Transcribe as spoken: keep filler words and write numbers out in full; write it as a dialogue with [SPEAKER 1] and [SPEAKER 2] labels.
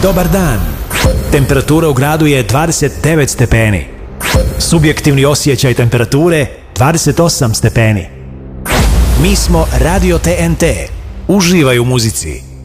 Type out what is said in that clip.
[SPEAKER 1] Dobar dan. Temperatura u gradu je dvadeset devet stepeni. Subjektivni osjećaj temperature dvadeset osam stepeni. Mi smo Radio T N T. Uživaj u muzici.